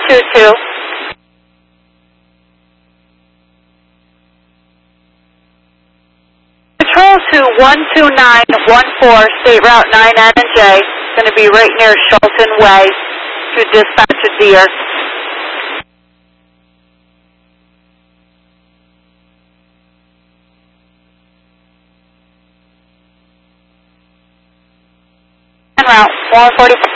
422. Control to 12914, State Route 9N and J. Going to be right near Shelton Way to dispatch a deer. Route 145.